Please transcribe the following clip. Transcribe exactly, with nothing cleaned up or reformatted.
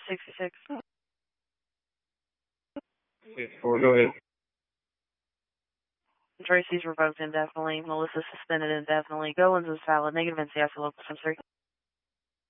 sixty-six. sixty-four, go ahead. Tracy's revoked indefinitely. Melissa suspended indefinitely. Goins is valid. Negative N C I for local three.